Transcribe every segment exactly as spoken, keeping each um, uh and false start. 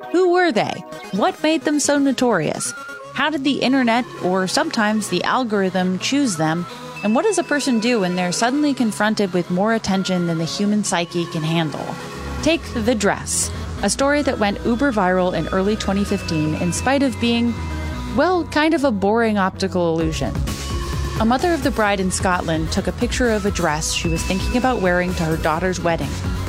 Who were they? What made them so notorious? How did the internet, or sometimes the algorithm, choose them? And what does a person do when they're suddenly confronted with more attention than the human psyche can handle? Take The Dress, a story that went uber viral in early twenty fifteen in spite of being, well, kind of a boring optical illusion. A mother of the bride in Scotland took a picture of a dress she was thinking about wearing to her daughter's wedding.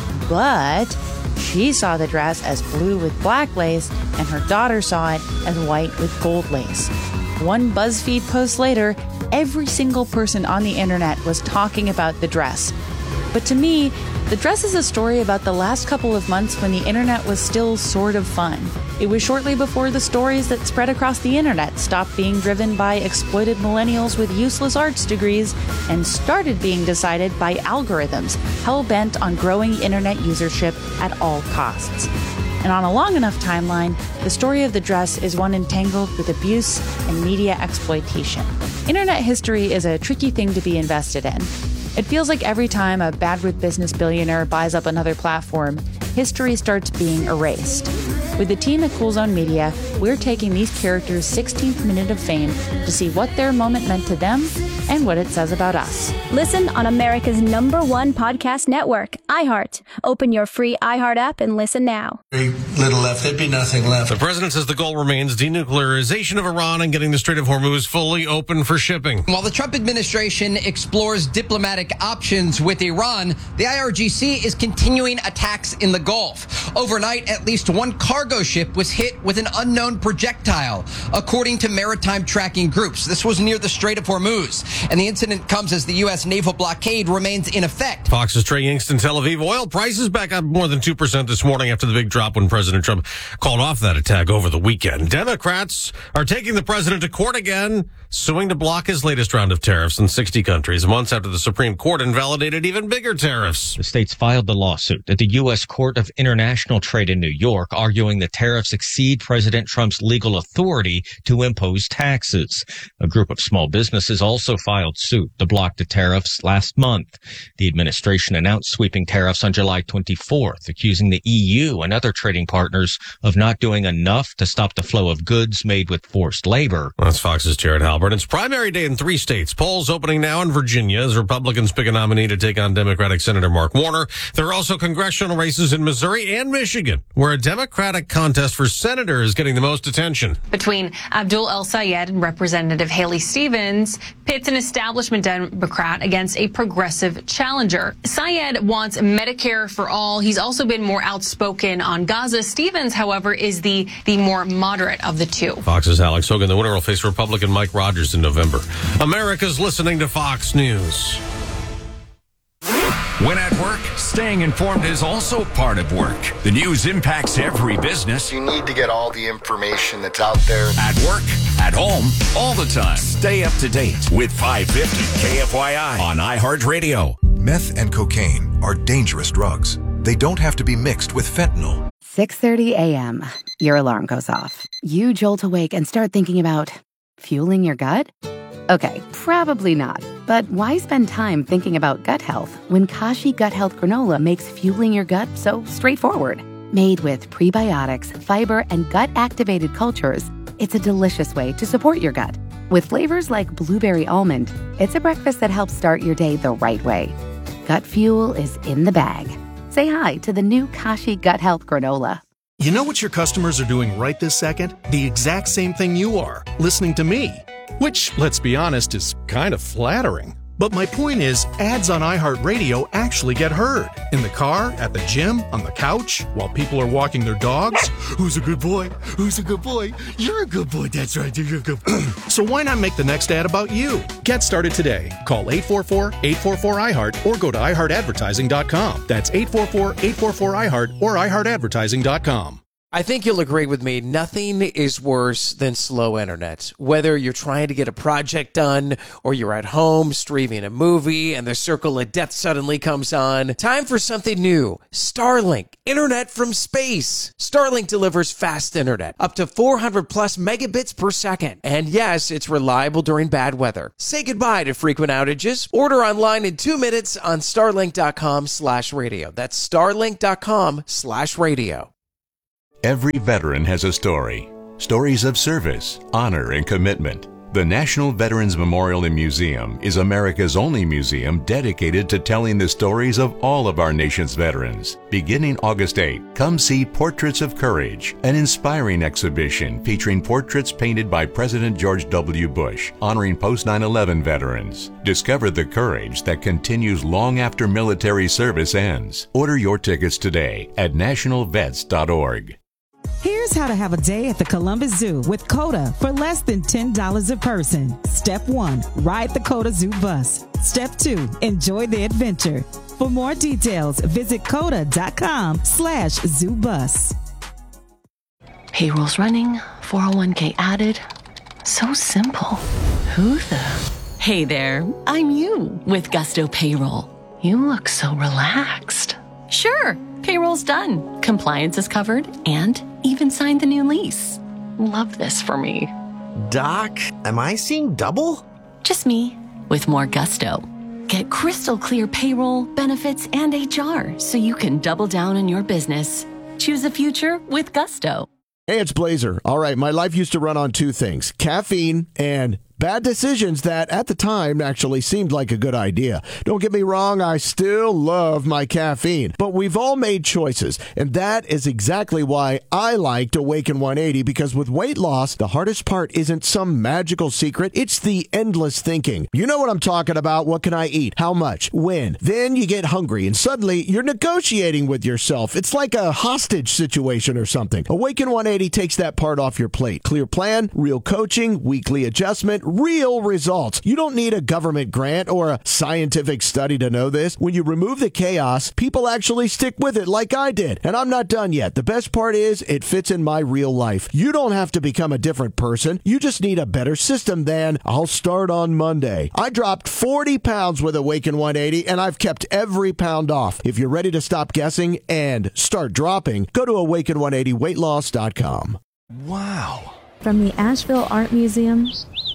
But she saw the dress as blue with black lace, and her daughter saw it as white with gold lace. One BuzzFeed post later, every single person on the internet was talking about the dress. But to me, the dress is a story about the last couple of months when the internet was still sort of fun. It was shortly before the stories that spread across the internet stopped being driven by exploited millennials with useless arts degrees and started being decided by algorithms hell-bent on growing internet usership at all costs. And on a long enough timeline, the story of the dress is one entangled with abuse and media exploitation. Internet history is a tricky thing to be invested in. It feels like every time a bad with business billionaire buys up another platform, history starts being erased. With the team at Cool Zone Media, we're taking these characters' sixteenth minute of fame to see what their moment meant to them and what it says about us. Listen on America's number one podcast network, iHeart. Open your free iHeart app and listen now. Very little left. There'd be nothing left. The president says the goal remains denuclearization of Iran and getting the Strait of Hormuz fully open for shipping. While the Trump administration explores diplomatic options with Iran, the I R G C is continuing attacks in the Gulf. Overnight, at least one cargo ship was hit with an unknown projectile, according to maritime tracking groups. This was near the Strait of Hormuz, and the incident comes as the U S naval blockade remains in effect. Fox's Trey Yingst in Tel Aviv. Oil prices back up more than two percent this morning after the big drop when President Trump called off that attack over the weekend. Democrats are taking the president to court again, suing to block his latest round of tariffs in sixty countries, months after the Supreme Court invalidated even bigger tariffs. The states filed the lawsuit at the U S Court of International Trade in New York, arguing the tariffs exceed President Trump's legal authority to impose taxes. A group of small businesses also filed suit to block the tariffs last month. The administration announced sweeping tariffs on July twenty-fourth, accusing the E U and other trading partners of not doing enough to stop the flow of goods made with forced labor. That's Fox's Jared Halbert. It's primary day in three states. Polls opening now in Virginia as Republicans pick a nominee to take on Democratic Senator Mark Warner. There are also congressional races in Missouri and Michigan, where a Democratic contest for senator is getting the most attention. Between Abdul El Sayed and Representative Haley Stevens, pits an establishment Democrat against a progressive challenger. Sayed wants Medicare for all. He's also been more outspoken on Gaza. Stevens, however, is the, the more moderate of the two. Fox's Alex Hogan. The winner will face Republican Mike Rogers in November. America's listening to Fox News. When at work, staying informed is also part of work. The news impacts every business. You need to get all the information that's out there. At work, at home, all the time. Stay up to date with five fifty K F Y I on iHeartRadio. Meth and cocaine are dangerous drugs. They don't have to be mixed with fentanyl. six thirty a.m. Your alarm goes off. You jolt awake and start thinking about fueling your gut? Okay, probably not. But why spend time thinking about gut health when Kashi Gut Health Granola makes fueling your gut so straightforward? Made with prebiotics, fiber, and gut-activated cultures, it's a delicious way to support your gut. With flavors like blueberry almond, it's a breakfast that helps start your day the right way. Gut fuel is in the bag. Say hi to the new Kashi Gut Health Granola. You know what your customers are doing right this second? The exact same thing you are, listening to me. Which, let's be honest, is kind of flattering. But my point is, ads on iHeartRadio actually get heard. In the car, at the gym, on the couch, while people are walking their dogs. Who's a good boy? Who's a good boy? You're a good boy. That's right. You're a good boy. So why not make the next ad about you? Get started today. Call eight four four, eight four four, I heart or go to i heart advertising dot com. That's eight four four, eight four four, I heart or i heart advertising dot com. I think you'll agree with me. Nothing is worse than slow internet. Whether you're trying to get a project done or you're at home streaming a movie and the circle of death suddenly comes on. Time for something new. Starlink. Internet from space. Starlink delivers fast internet. Up to four hundred plus megabits per second. And yes, it's reliable during bad weather. Say goodbye to frequent outages. Order online in two minutes on starlink dot com slash radio. That's starlink dot com slash radio. Every veteran has a story. Stories of service, honor, and commitment. The National Veterans Memorial and Museum is America's only museum dedicated to telling the stories of all of our nation's veterans. Beginning August eighth, come see Portraits of Courage, an inspiring exhibition featuring portraits painted by President George W. Bush, honoring post nine eleven veterans. Discover the courage that continues long after military service ends. Order your tickets today at national vets dot org. Here's how to have a day at the Columbus Zoo with COTA for less than ten dollars a person. Step one, ride the COTA Zoo bus. Step two, enjoy the adventure. For more details, visit COTA.com slash zoo bus. Payroll's running, four oh one k added. So simple. Who the? Hey there, I'm you with Gusto Payroll. You look so relaxed. Sure, payroll's done. Compliance is covered and even signed the new lease. Love this for me. Doc, am I seeing double? Just me with more gusto. Get crystal clear payroll, benefits, and H R so you can double down on your business. Choose a future with Gusto. Hey, it's Blazer. All right, my life used to run on two things, caffeine and bad decisions that at the time actually seemed like a good idea. Don't get me wrong, I still love my caffeine, but we've all made choices, and that is exactly why I liked Awaken one eighty, because with weight loss, the hardest part isn't some magical secret, it's the endless thinking. You know what I'm talking about. What can I eat? How much? When? Then you get hungry, and suddenly you're negotiating with yourself. It's like a hostage situation or something. Awaken one eighty takes that part off your plate. Clear plan, real coaching, weekly adjustment, real results. You don't need a government grant or a scientific study to know this. When you remove the chaos, people actually stick with it like I did. And I'm not done yet. The best part is it fits in my real life. You don't have to become a different person. You just need a better system than I'll start on Monday. I dropped forty pounds with Awaken one eighty and I've kept every pound off. If you're ready to stop guessing and start dropping, go to awaken one eighty weight loss dot com. Wow. From the Asheville Art Museum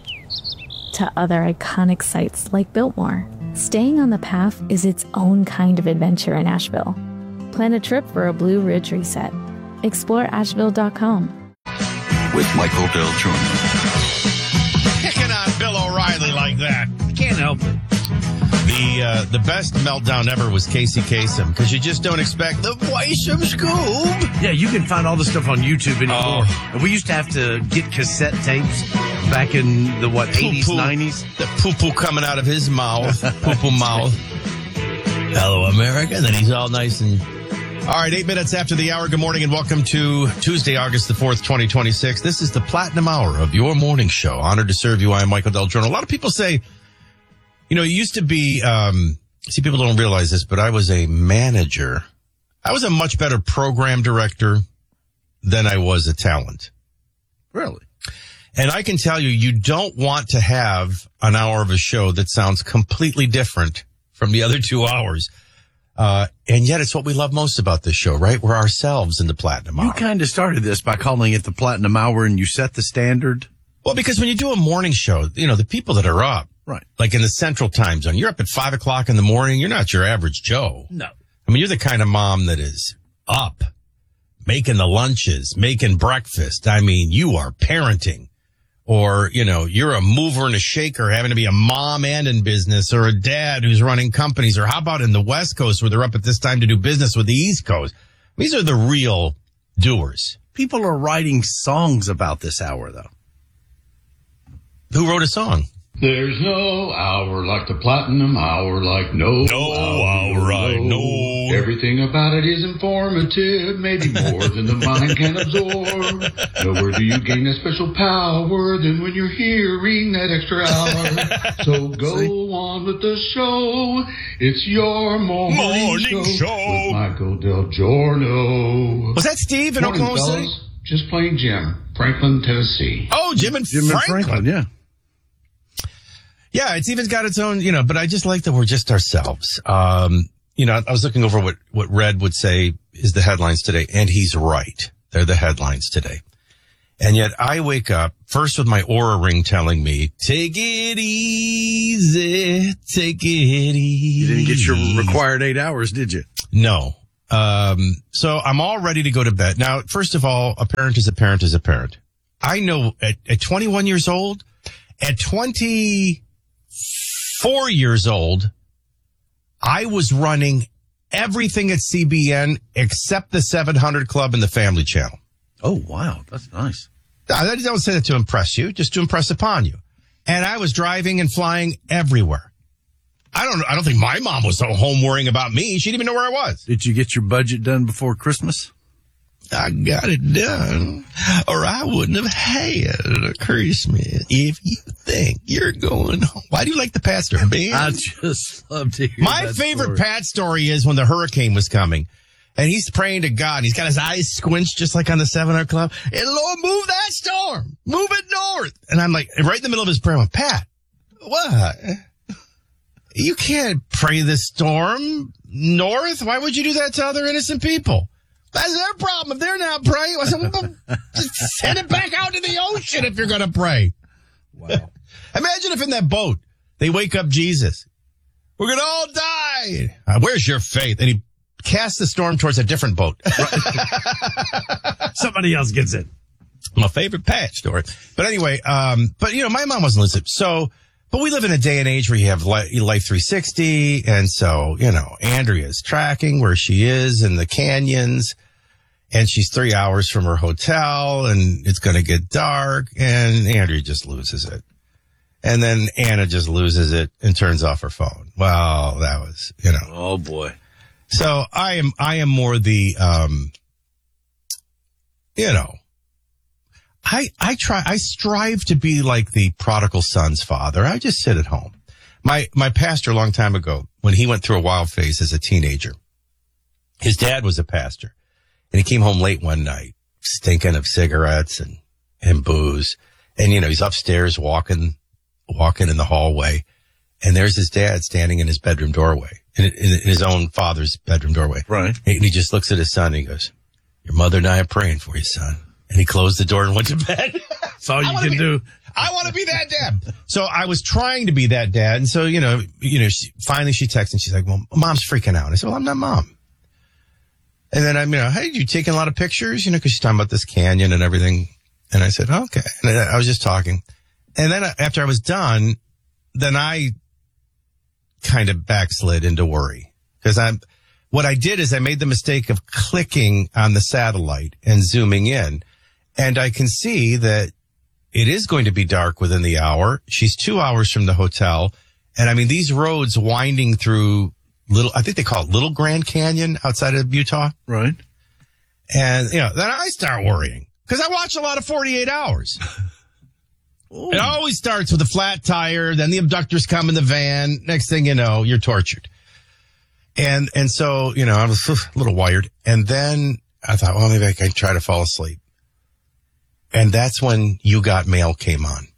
to other iconic sites like Biltmore, staying on the path is its own kind of adventure in Asheville. Plan a trip for a Blue Ridge reset. Explore asheville dot com. With Michael Del Giorno. Picking on Bill O'Reilly like that. I can't help it. The uh, the best meltdown ever was Casey Kasem, because you just don't expect the voice of Scoob. Yeah, you can find all this stuff on YouTube anymore. Oh. And we used to have to get cassette tapes back in the, what, eighties, nineties? The poo-poo coming out of his mouth. Poo-poo mouth. Hello, America. And then he's all nice and... All right, eight minutes after the hour. Good morning and welcome to Tuesday, August the fourth, twenty twenty-six. This is the Platinum Hour of your morning show. Honored to serve you. I am Michael Del Giorno. A lot of people say... You know, it used to be, um, see, people don't realize this, but I was a manager. I was a much better program director than I was a talent. Really? And I can tell you, you don't want to have an hour of a show that sounds completely different from the other two hours. Uh, and yet it's what we love most about this show, right? We're ourselves in the Platinum Hour. You kind of started this by calling it the Platinum Hour and you set the standard. Well, because when you do a morning show, you know, the people that are up, right, like in the central time zone, you're up at five o'clock in the morning. You're not your average Joe. No. I mean, you're the kind of mom that is up, making the lunches, making breakfast. I mean, you are parenting. Or, you know, you're a mover and a shaker, having to be a mom and in business, or a dad who's running companies. Or how about in the West Coast where they're up at this time to do business with the East Coast? These are the real doers. People are writing songs about this hour, though. Who wrote a song? There's no hour like the Platinum Hour, like no, no hour, hour I know. Everything about it is informative, maybe more than the mind can absorb. Nowhere do you gain that special power than when you're hearing that extra hour. So go See? on with the show. It's your morning, morning show, show with Michael Del Giorno. Was that Steve in Morning, Oklahoma fellas. City? Just playing Jim, Franklin, Tennessee. Oh, Jim and Jim Franklin. And Franklin, yeah. Yeah, it's even got its own, you know, but I just like that we're just ourselves. Um, you know, I was looking over what, what Red would say is the headlines today, and he's right. They're the headlines today. And yet I wake up first with my Oura ring telling me, take it easy, take it easy. You didn't get your required eight hours, did you? No. Um, so I'm all ready to go to bed. Now, first of all, a parent is a parent is a parent. I know at, at twenty-one years old, at twenty-four years old, I was running everything at C B N except the seven hundred Club and the Family Channel. Oh, wow. That's nice. I don't say that to impress you, just to impress upon you. And I was driving and flying everywhere. I don't I don't think my mom was home worrying about me. She didn't even know where I was. Did you get your budget done before Christmas? I got it done, or I wouldn't have had a Christmas. If you think you're going home. Why do you like the Pat story, man? I just love to hear My that favorite story. Pat story is when the hurricane was coming, and he's praying to God. He's got his eyes squinched just like on the seven hundred Club. And Lord, move that storm. Move it north. And I'm like, right in the middle of his prayer, I'm like, Pat, what? You can't pray this storm north. Why would you do that to other innocent people? That's their problem. If they're not praying, I said, well, just send it back out to the ocean if you're going to pray. Wow. Imagine if in that boat they wake up Jesus. We're going to all die. Uh, where's your faith? And he casts the storm towards a different boat. Somebody else gets it. My favorite Pat story. But anyway, um, but you know, my mom wasn't listening. So, but we live in a day and age where you have Life three sixty. And so, you know, Andrea's tracking where she is in the canyons, and she's three hours from her hotel, and it's going to get dark, and Andrea just loses it. And then Anna just loses it and turns off her phone. Well, that was, you know. Oh boy. So I am, I am more the, um, you know, I, I try, I strive to be like the prodigal son's father. I just sit at home. My, my pastor a long time ago, when he went through a wild phase as a teenager, his dad was a pastor, and he came home late one night, stinking of cigarettes and, and booze. And, you know, he's upstairs walking, walking in the hallway, and there's his dad standing in his bedroom doorway, in, in, in his own father's bedroom doorway. Right. And he just looks at his son and he goes, your mother and I are praying for you, son. And he closed the door and went to bed. That's all you can be, do. I want to be that dad. So I was trying to be that dad. And so, you know, you know, she, finally she texts and she's like, well, mom's freaking out. And I said, well, I'm not mom. And then I'm, you know, hey, you taking a lot of pictures? You know, cause she's talking about this canyon and everything. And I said, okay. And I was just talking. And then after I was done, then I kind of backslid into worry. Cause I'm, what I did is I made the mistake of clicking on the satellite and zooming in. And I can see that it is going to be dark within the hour. She's two hours from the hotel. And I mean, these roads winding through little, I think they call it Little Grand Canyon outside of Utah. Right. And, you know, then I start worrying because I watch a lot of forty-eight hours. It always starts with a flat tire. Then the abductors come in the van. Next thing you know, you're tortured. And, and so, you know, I was a little wired. And then I thought, well, maybe I can try to fall asleep. And that's when You Got Mail came on.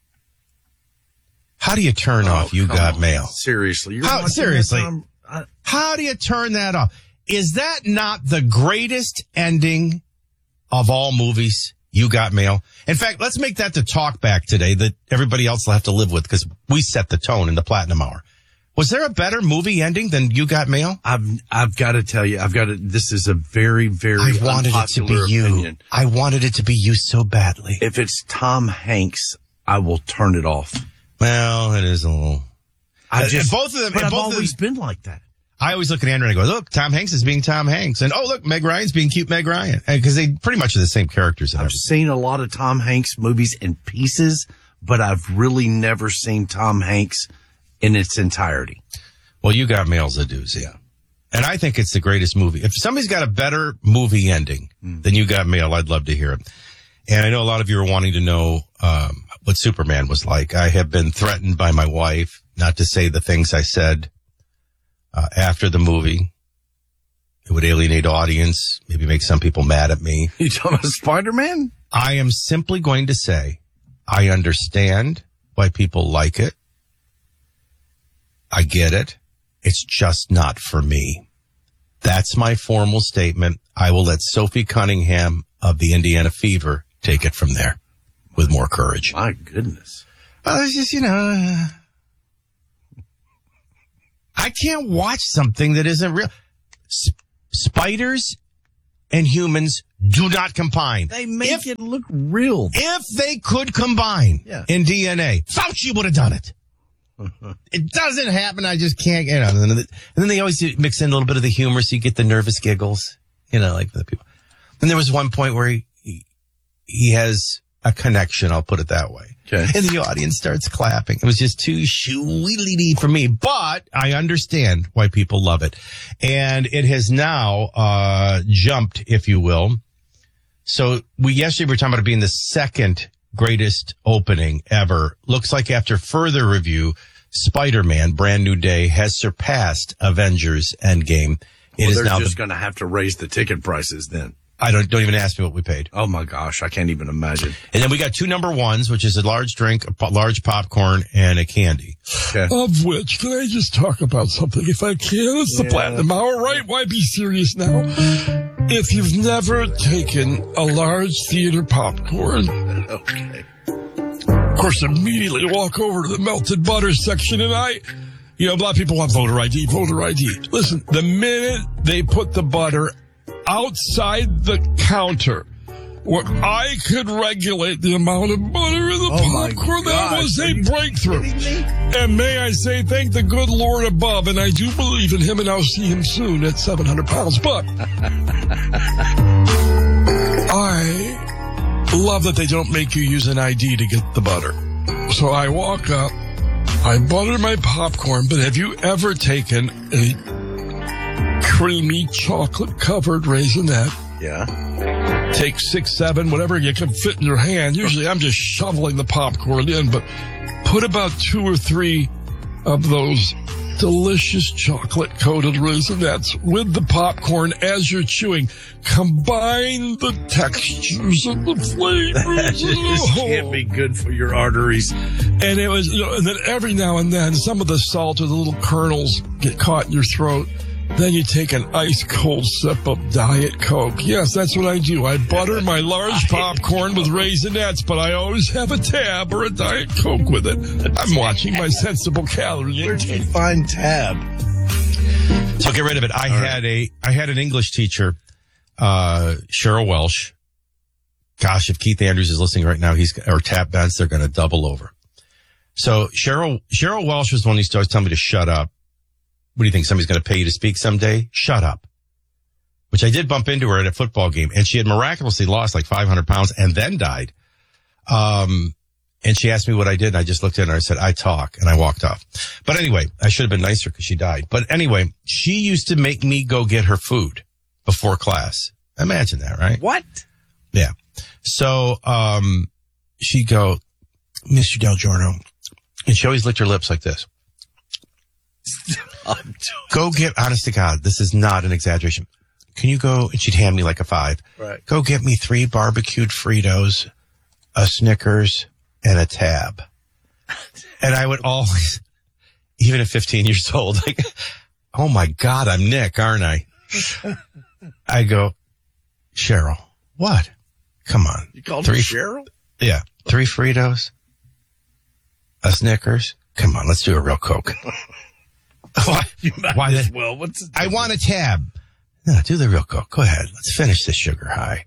How do you turn oh, off You Got on. Mail? Seriously. You're How, seriously. I, how do you turn that off? Is that not the greatest ending of all movies? You Got Mail. In fact, let's make that the talk back today that everybody else will have to live with because we set the tone in the Platinum Hour. Was there a better movie ending than You Got Mail? I've I've got to tell you, I've got to. This is a very very I wanted it to be you. Opinion. I wanted it to be you so badly. If it's Tom Hanks, I will turn it off. Well, it is a little. I just uh, both of them. But I've both always of them, been like that. I always look at Andrew and I go, "Look, Tom Hanks is being Tom Hanks," and oh, look, Meg Ryan's being cute Meg Ryan, because they pretty much are the same characters. I've seen a lot of Tom Hanks movies in pieces, but I've really never seen Tom Hanks in its entirety. Well, You Got Mail's a doozy. Yeah. And I think it's the greatest movie. If somebody's got a better movie ending mm. than You Got Mail, I'd love to hear it. And I know a lot of you are wanting to know um, what Superman was like. I have been threatened by my wife not to say the things I said uh, after the movie. It would alienate audience, maybe make some people mad at me. You talking about Spider-Man? I am simply going to say I understand why people like it. I get it. It's just not for me. That's my formal statement. I will let Sophie Cunningham of the Indiana Fever take it from there with more courage. My goodness. Well, it's just, you know, I can't watch something that isn't real. spiders and humans do not combine. They make if, it look real. If they could combine yeah. in D N A, Fauci would have done it. It doesn't happen. I just can't get it. And then they always mix in a little bit of the humor so you get the nervous giggles, you know, like the people. And there was one point where he, he, he has a connection, I'll put it that way. Okay. And the audience starts clapping. It was just too shoo-wee-lee-dee for me, but I understand why people love it. And it has now, uh, jumped, if you will. So we, yesterday we were talking about it being the second greatest opening ever. Looks like after further review, Spider-Man Brand New Day has surpassed Avengers Endgame. It Well, is they're now just the, going to have to raise the ticket prices then. I don't, don't even ask me what we paid. Oh my gosh. I can't even imagine. And then we got two number ones, which is a large drink, a po- large popcorn, and a candy. Okay. Of which, can I just talk about something if I can? It's the Yeah. Platinum Hour, right? Why be serious now? If you've never taken a large theater popcorn, Okay. of course, immediately walk over to the melted butter section, and I, you know, a lot of people want voter I D, voter I D. Listen, the minute they put the butter outside the counter, where I could regulate the amount of butter in the Oh my popcorn, that gosh, was are a you breakthrough. kidding me? And may I say, thank the good Lord above, and I do believe in him, and I'll see him soon at seven hundred pounds. But I love that they don't make you use an I D to get the butter. So I walk up, I butter my popcorn, but have you ever taken a creamy chocolate-covered raisinette? Yeah. Take six, seven, whatever you can fit in your hand. Usually I'm just shoveling the popcorn in, but put about two or three of those delicious chocolate-coated raisinettes with the popcorn as you're chewing. Combine the textures and the flavors. That just can't be good for your arteries. And it was, you know, and then every now and then some of the salt or the little kernels get caught in your throat. Then you take an ice cold sip of Diet Coke. Yes, that's what I do. I butter my large popcorn with raisinettes, but I always have a tab or a Diet Coke with it. I'm watching my sensible calorie Where'd you intake. find tab? So get rid of it. I had a, I had an English teacher, uh, Cheryl Welsh. Gosh, if Keith Andrews is listening right now, he's, or Tap Bents, they're going to double over. So Cheryl, Cheryl Welsh was the one who started telling me to shut up. What do you think? Somebody's going to pay you to speak someday? Shut up. Which I did bump into her at a football game, and she had miraculously lost like five hundred pounds and then died. Um, and she asked me what I did, and I just looked at her and I said, I talk, and I walked off. But anyway, I should have been nicer because she died. But anyway, she used to make me go get her food before class. Imagine that, right? What? Yeah. So, um, she'd go, Mister Del Giorno, and she always licked her lips like this. Go get, honest to God, this is not an exaggeration. Can you go, and she'd hand me like a five. Right. Go get me three barbecued Fritos, a Snickers, and a Tab. And I would always, even at fifteen years old, like, oh my God, I'm Nick, aren't I? I go, Cheryl, what? Come on. You called three, her Cheryl? Yeah. Three Fritos, a Snickers. Come on, let's do a real Coke. Why? Why as that? well. What's I want a Tab. No, do the real Coke. Go ahead. Let's finish this sugar high.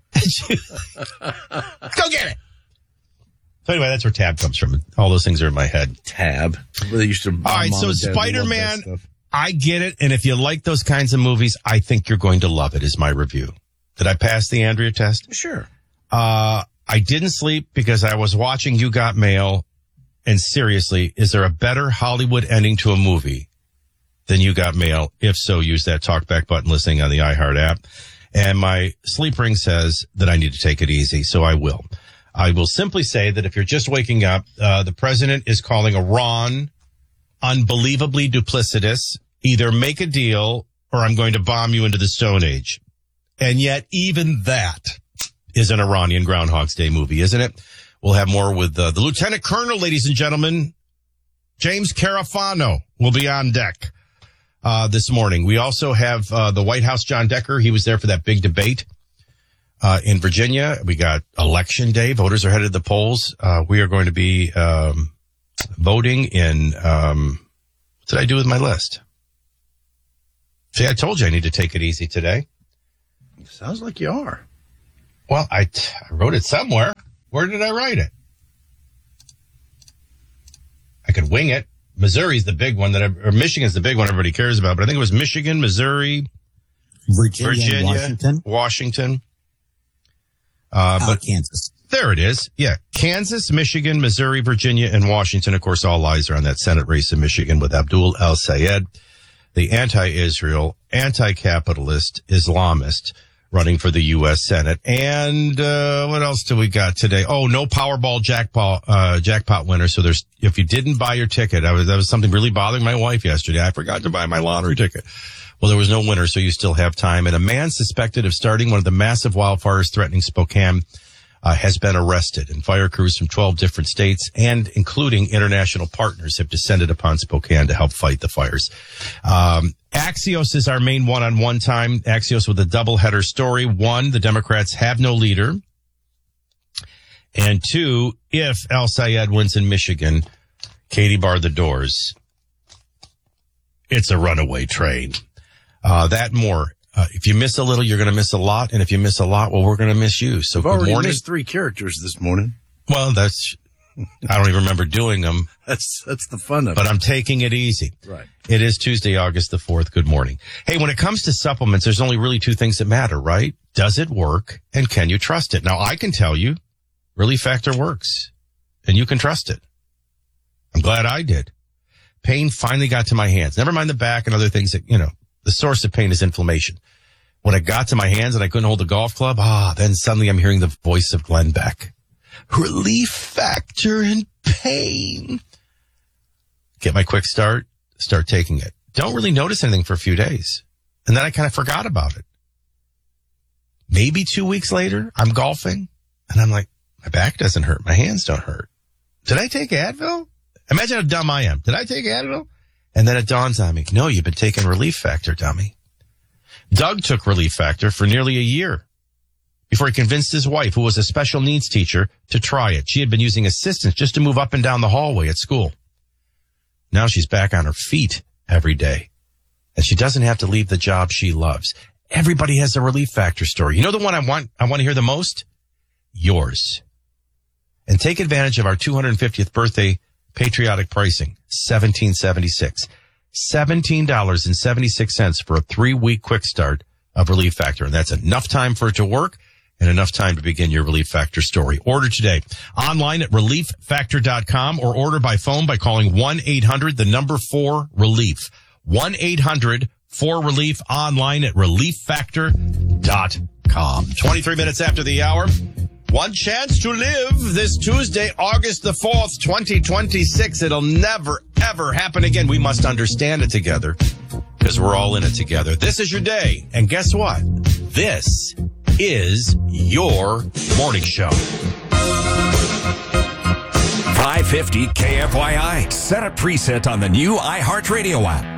Go get it. So anyway, that's where Tab comes from. All those things are in my head. Tab. Well, they used to. All right, Mom so and Dad, they loved that Spider-Man, stuff. I get it. And if you like those kinds of movies, I think you're going to love it, is my review. Did I pass the Andrea test? Sure. Uh, I didn't sleep because I was watching You Got Mail. And seriously, is there a better Hollywood ending to a movie than You Got Mail? If so, use that talkback button listening on the iHeart app. And my sleep ring says that I need to take it easy, so I will. I will simply say that if you're just waking up, uh, the president is calling Iran unbelievably duplicitous. Either make a deal or I'm going to bomb you into the Stone Age. And yet even that is an Iranian Groundhog's Day movie, isn't it? We'll have more with uh, the Lieutenant Colonel, ladies and gentlemen. James Carafano will be on deck uh, this morning. We also have uh, the White House, John Decker. He was there for that big debate uh, in Virginia. We got Election Day. Voters are headed to the polls. Uh, we are going to be um, voting in, um, what did I do with my list? See, I told you I need to take it easy today. Sounds like you are. Well, I, t- I wrote it somewhere. Where did I write it? I could wing it. Missouri's the big one that, I, or Michigan's the big one everybody cares about, but I think it was Michigan, Missouri, Virginia, Virginia Washington. Washington. Uh, Oh, but Kansas. there it is. Yeah. Kansas, Michigan, Missouri, Virginia, and Washington. Of course, all eyes are on that Senate race in Michigan with Abdul El-Sayed, the anti-Israel, anti-capitalist Islamist running for the U S Senate. And, uh, what else do we got today? Oh, no Powerball jackpot, uh, jackpot winner. So there's, if you didn't buy your ticket, I was, that was something really bothering my wife yesterday. I forgot to buy my lottery ticket. Well, there was no winner, so you still have time. And a man suspected of starting one of the massive wildfires threatening Spokane uh, has been arrested. And fire crews from twelve different states and including international partners have descended upon Spokane to help fight the fires. Um, Axios is our main one-on-one time. Axios with a double-header story. One, the Democrats have no leader. And two, if El-Sayed wins in Michigan, Katie barred the doors. It's a runaway train. Uh, that and more. Uh, if you miss a little, you're going to miss a lot. And if you miss a lot, well, we're going to miss you. So I've good already morning. missed three characters this morning. Well, that's, I don't even remember doing them. That's, that's the fun of But it. I'm taking it easy. Right. It is Tuesday, August the fourth. Good morning. Hey, when it comes to supplements, there's only really two things that matter, right? Does it work? And can you trust it? Now, I can tell you, Relief Factor works. And you can trust it. I'm glad I did. Pain finally got to my hands. Never mind the back and other things that, you know, the source of pain is inflammation. When it got to my hands and I couldn't hold the golf club, ah, then suddenly I'm hearing the voice of Glenn Beck. Relief Factor in pain. Get my quick start, start taking it. Don't really notice anything for a few days. And then I kind of forgot about it. Maybe two weeks later, I'm golfing and I'm like, my back doesn't hurt. My hands don't hurt. Did I take Advil? Imagine how dumb I am. Did I take Advil? And then it dawns on me. No, you've been taking Relief Factor, dummy. Doug took Relief Factor for nearly a year before he convinced his wife, who was a special needs teacher, to try it. She had been using assistance just to move up and down the hallway at school. Now she's back on her feet every day. And she doesn't have to leave the job she loves. Everybody has a Relief Factor story. You know the one I want, I want to hear the most? Yours. And take advantage of our two hundred fiftieth birthday patriotic pricing, seventeen seventy-six. seventeen dollars and seventy-six cents for a three-week quick start of Relief Factor. And that's enough time for it to work and enough time to begin your Relief Factor story. Order today online at relief factor dot com or order by phone by calling one eight hundred, the number four, relief. one eight hundred four relief, online at relief factor dot com. twenty-three minutes after the hour. One chance to live this Tuesday, August the fourth, twenty twenty-six. It'll never, ever happen again. We must understand it together because we're all in it together. This is your day. And guess what? This is your morning show. five fifty K F Y I. Set a preset on the new iHeartRadio app.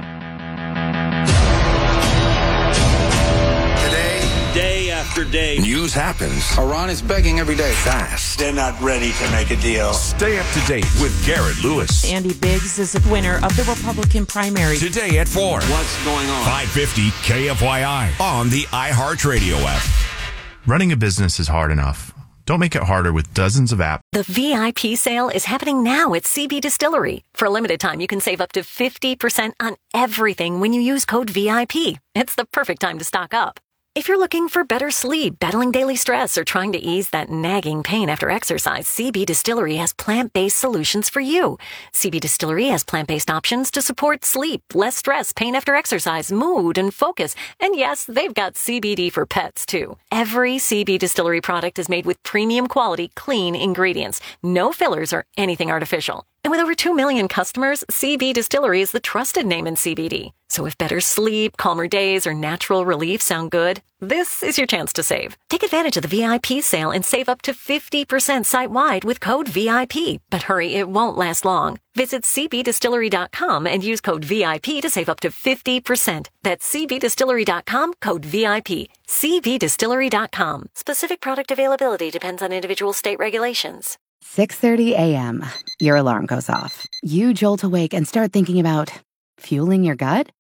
Day after day. News happens. Iran is begging every day. Fast. They're not ready to make a deal. Stay up to date with Garrett Lewis. Andy Biggs is the winner of the Republican primary. Today at four. What's going on? five fifty K F Y I on the iHeartRadio app. Running a business is hard enough. Don't make it harder with dozens of apps. The V I P sale is happening now at C B Distillery. For a limited time, you can save up to fifty percent on everything when you use code V I P. It's the perfect time to stock up. If you're looking for better sleep, battling daily stress, or trying to ease that nagging pain after exercise, C B Distillery has plant-based solutions for you. C B Distillery has plant-based options to support sleep, less stress, pain after exercise, mood, and focus. And yes, they've got C B D for pets, too. Every C B Distillery product is made with premium quality, clean ingredients. No fillers or anything artificial. And with over two million customers, C B Distillery is the trusted name in C B D. So if better sleep, calmer days, or natural relief sound good, this is your chance to save. Take advantage of the V I P sale and save up to fifty percent site-wide with code V I P. But hurry, it won't last long. Visit c b distillery dot com and use code V I P to save up to fifty percent. That's c b distillery dot com, code V I P. c b distillery dot com. Specific product availability depends on individual state regulations. six thirty a.m. Your alarm goes off. You jolt awake and start thinking about fueling your gut?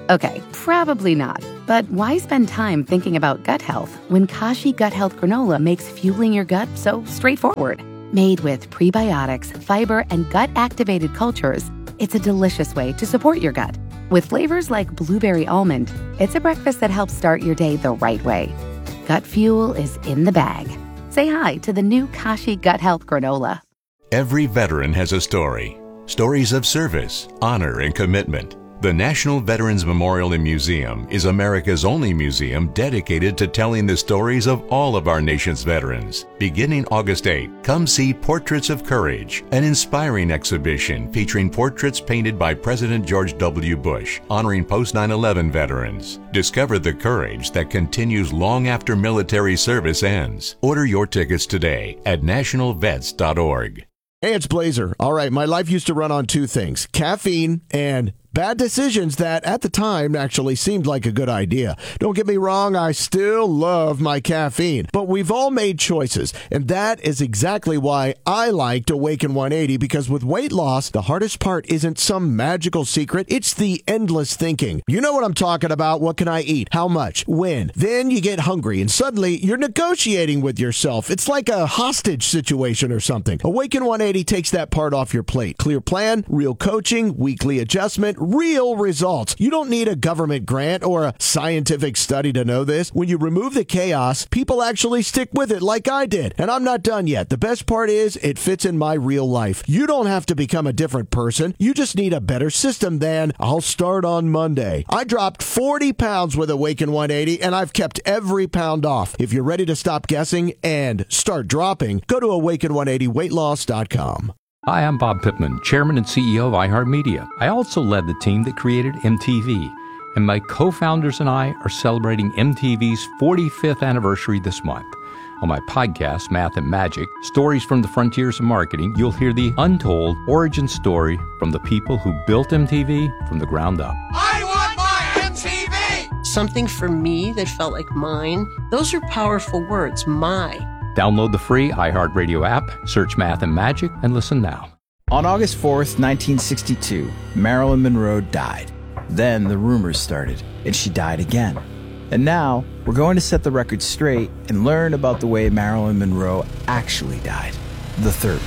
Okay, probably not. But why spend time thinking about gut health when Kashi Gut Health Granola makes fueling your gut so straightforward? Made with prebiotics, fiber, and gut-activated cultures, it's a delicious way to support your gut. With flavors like blueberry almond, it's a breakfast that helps start your day the right way. Gut fuel is in the bag. Say hi to the new Kashi Gut Health Granola. Every veteran has a story. Stories of service, honor, and commitment. The National Veterans Memorial and Museum is America's only museum dedicated to telling the stories of all of our nation's veterans. Beginning August eighth, come see Portraits of Courage, an inspiring exhibition featuring portraits painted by President George W. Bush, honoring post nine eleven veterans. Discover the courage that continues long after military service ends. Order your tickets today at national vets dot org. Hey, it's Blazer. All right, my life used to run on two things, caffeine and bad decisions that at the time actually seemed like a good idea. Don't get me wrong, I still love my caffeine, but we've all made choices, and that is exactly why I liked Awaken one eighty, because with weight loss, the hardest part isn't some magical secret, it's the endless thinking. You know what I'm talking about. What can I eat? How much? When? Then you get hungry, and suddenly you're negotiating with yourself. It's like a hostage situation or something. Awaken one eighty takes that part off your plate. Clear plan, real coaching, weekly adjustment, real results. You don't need a government grant or a scientific study to know this. When you remove the chaos, people actually stick with it like I did. And I'm not done yet. The best part is it fits in my real life. You don't have to become a different person. You just need a better system than I'll start on Monday. I dropped forty pounds with Awaken one eighty, and I've kept every pound off. If you're ready to stop guessing and start dropping, go to awaken one eighty weight loss dot com. Hi, I'm Bob Pittman, Chairman and C E O of iHeartMedia. I also led the team that created M T V, and my co-founders and I are celebrating M T V's forty-fifth anniversary this month. On my podcast, Math and Magic, Stories from the Frontiers of Marketing, you'll hear the untold origin story from the people who built M T V from the ground up. I want my M T V! Something for me that felt like mine. Those are powerful words, my. Download the free iHeartRadio app, search Math and Magic, and listen now. On August fourth, nineteen sixty-two, Marilyn Monroe died. Then the rumors started, and she died again. And now, we're going to set the record straight and learn about the way Marilyn Monroe actually died, the third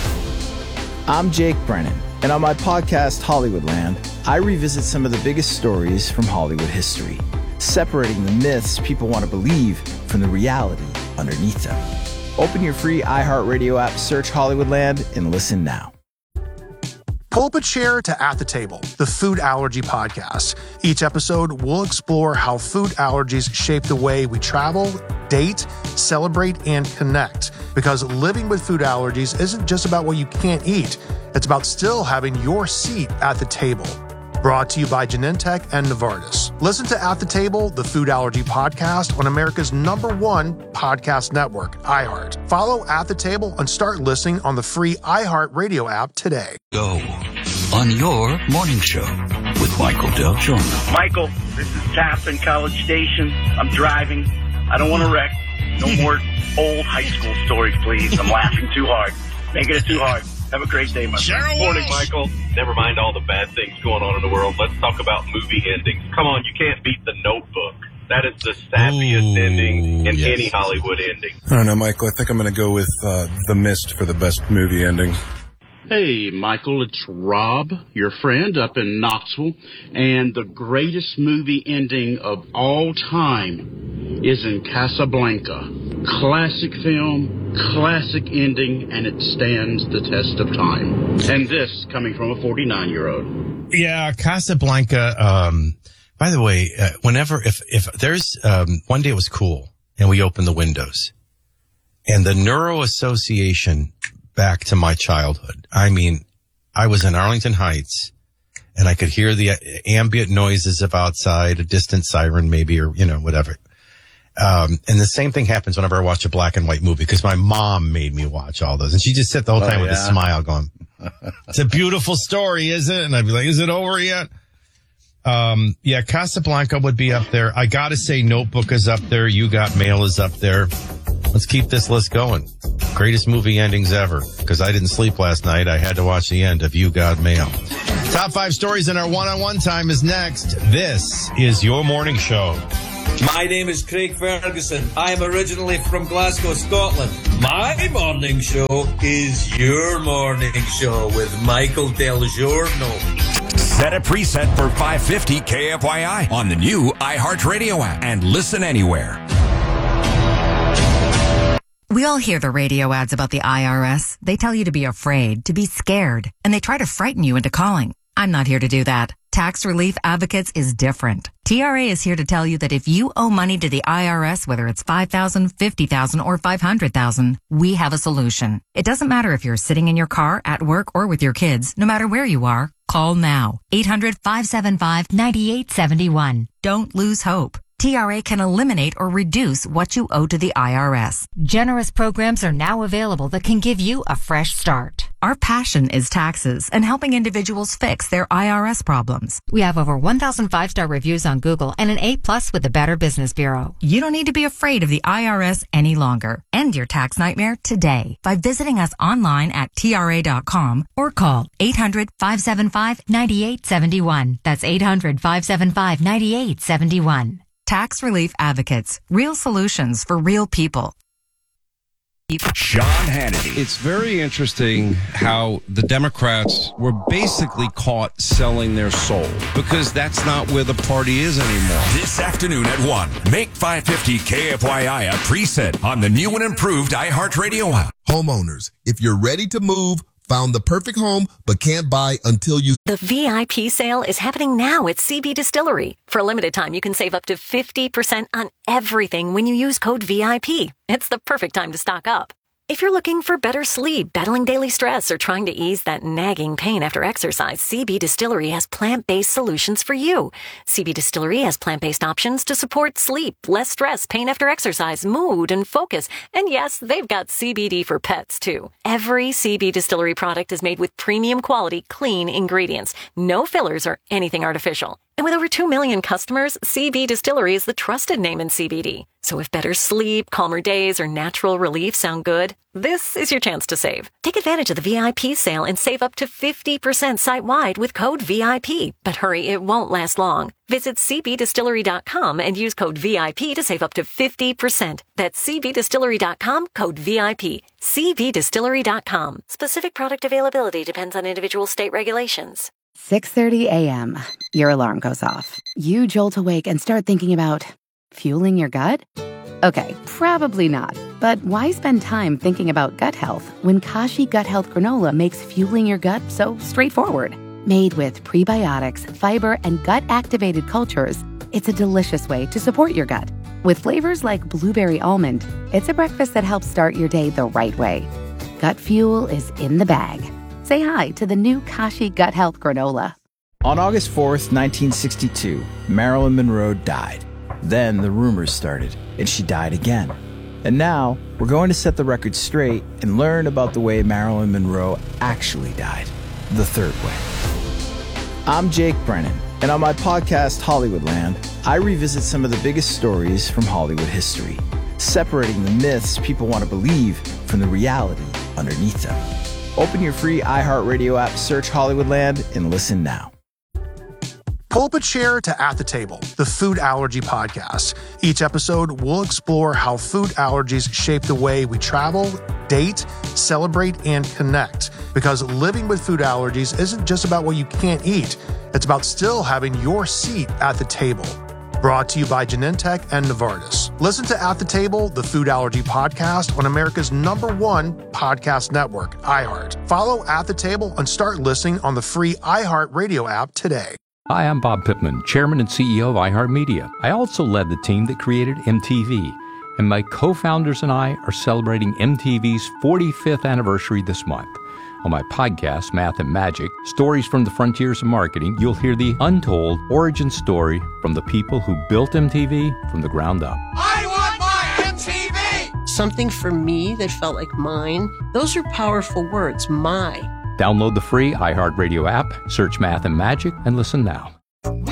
way. I'm Jake Brennan, and on my podcast, Hollywoodland, I revisit some of the biggest stories from Hollywood history, separating the myths people want to believe from the reality underneath them. Open your free iHeartRadio app, search Hollywoodland, and listen now. Pull up a chair to At the Table, the food allergy podcast. Each episode, we'll explore how food allergies shape the way we travel, date, celebrate, and connect. Because living with food allergies isn't just about what you can't eat. It's about still having your seat at the table. Brought to you by Genentech and Novartis. Listen to At the Table, the food allergy podcast on America's number one podcast network, iHeart. Follow At the Table and start listening on the free iHeart Radio app today. Go on your morning show with Michael Del Giorno. Michael, this is Taft in College Station. I'm driving. I don't want to wreck. No more old high school stories, please. I'm laughing too hard. Making it too hard. Have a great day, my friend. Good morning, Michael. Never mind all the bad things going on in the world. Let's talk about movie endings. Come on, you can't beat The Notebook. That is the sappiest Ooh, ending in yes. any Hollywood ending. I don't know, Michael. I think I'm going to go with uh, The Mist for the best movie ending. Hey, Michael, it's Rob, your friend up in Knoxville, and the greatest movie ending of all time is in Casablanca. Classic film, classic ending, and it stands the test of time. And this coming from a forty-nine-year-old. Yeah, Casablanca, um, by the way, uh, whenever, if, if there's, um, one day it was cool, and we opened the windows, and the Neuro Association back to my childhood. I mean, I was in Arlington Heights, and I could hear the ambient noises of outside, a distant siren maybe, or, you know, whatever. Um, and the same thing happens whenever I watch a black and white movie, because my mom made me watch all those. And she just sit the whole time oh, with yeah. a smile going, it's a beautiful story, isn't it? And I'd be like, is it over yet? Um, yeah, Casablanca would be up there. I gotta say Notebook is up there. You Got Mail is up there. Let's keep this list going. Greatest movie endings ever. Because I didn't sleep last night. I had to watch the end of You Got Mail. Top five stories in our one-on-one time is next. This is your morning show. My name is Craig Ferguson. I am originally from Glasgow, Scotland. My morning show is your morning show with Michael Del Giorno. Set a preset for five fifty K F Y I on the new iHeartRadio app and listen anywhere. We all hear the radio ads about the I R S. They tell you to be afraid, to be scared, and they try to frighten you into calling. I'm not here to do that. Tax Relief Advocates is different. T R A is here to tell you that if you owe money to the I R S, whether it's five thousand dollars, fifty thousand dollars, or five hundred thousand dollars, we have a solution. It doesn't matter if you're sitting in your car, at work, or with your kids. No matter where you are, call now. eight hundred, five seven five, nine eight seven one. Don't lose hope. T R A can eliminate or reduce what you owe to the I R S. Generous programs are now available that can give you a fresh start. Our passion is taxes and helping individuals fix their I R S problems. We have over one thousand five-star reviews on Google and an A plus with the Better Business Bureau. You don't need to be afraid of the I R S any longer. End your tax nightmare today by visiting us online at T R A dot com or call eight hundred, five seven five, nine eight seven one. That's eight hundred, five seven five, nine eight seven one. Tax Relief Advocates. Real solutions for real people. Sean Hannity. It's very interesting how the Democrats were basically caught selling their soul because that's not where the party is anymore. This afternoon at one, make five fifty K F Y I a preset on the new and improved iHeartRadio app. Homeowners, if you're ready to move, found the perfect home, but can't buy until you... The V I P sale is happening now at C B Distillery. For a limited time, you can save up to fifty percent on everything when you use code V I P. It's the perfect time to stock up. If you're looking for better sleep, battling daily stress, or trying to ease that nagging pain after exercise, C B Distillery has plant-based solutions for you. C B Distillery has plant-based options to support sleep, less stress, pain after exercise, mood, and focus. And yes, they've got C B D for pets, too. Every C B Distillery product is made with premium quality, clean ingredients. No fillers or anything artificial. And with over two million customers, C B Distillery is the trusted name in C B D. So if better sleep, calmer days, or natural relief sound good, this is your chance to save. Take advantage of the V I P sale and save up to fifty percent site-wide with code V I P. But hurry, it won't last long. Visit C B distillery dot com and use code V I P to save up to fifty percent. That's C B distillery dot com, code V I P. C B distillery dot com. Specific product availability depends on individual state regulations. six thirty a.m. Your alarm goes off. You jolt awake and start thinking about fueling your gut? Okay, probably not. But why spend time thinking about gut health when Kashi Gut Health Granola makes fueling your gut so straightforward? Made with prebiotics, fiber, and gut-activated cultures, it's a delicious way to support your gut. With flavors like blueberry almond, it's a breakfast that helps start your day the right way. Gut fuel is in the bag. Say hi to the new Kashi Gut Health Granola. On August fourth, nineteen sixty-two, Marilyn Monroe died. Then the rumors started, and she died again. And now, we're going to set the record straight and learn about the way Marilyn Monroe actually died, the third way. I'm Jake Brennan, and on my podcast, Hollywoodland, I revisit some of the biggest stories from Hollywood history, separating the myths people want to believe from the reality underneath them. Open your free iHeartRadio app, search Hollywoodland, and listen now. Pull up a chair to At the Table, the food allergy podcast. Each episode, we'll explore how food allergies shape the way we travel, date, celebrate, and connect. Because living with food allergies isn't just about what you can't eat. It's about still having your seat at the table. Brought to you by Genentech and Novartis. Listen to At the Table, the food allergy podcast on America's number one podcast network, iHeart. Follow At the Table and start listening on the free iHeartRadio app today. Hi, I'm Bob Pittman, Chairman and C E O of iHeartMedia. I also led the team that created M T V, and my co-founders and I are celebrating M T V's forty-fifth anniversary this month. On my podcast, Math and Magic, Stories from the Frontiers of Marketing, you'll hear the untold origin story from the people who built M T V from the ground up. I want my M T V! Something for me that felt like mine. Those are powerful words, my. Download the free iHeartRadio app, search Math and Magic, and listen now.